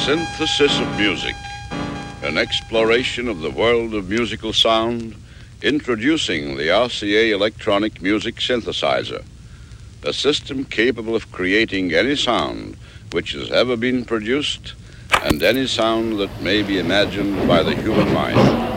Synthesis of music, an exploration of the world of musical sound, introducing the RCA Electronic Music Synthesizer, a system capable of creating any sound which has ever been produced and any sound that may be imagined by the human mind.